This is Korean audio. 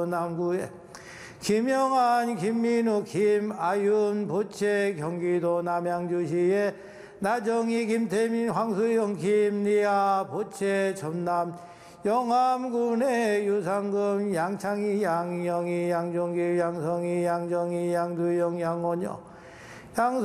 남구에 김영환, 김민우, 김아윤, 부채 경기도 남양주시에 나정희, 김태민, 황수영, 김리아, 부채 전남 영암군의 유상금, 양창희, 양영희, 양종길, 양성희, 양정희, 양두영, 양원영,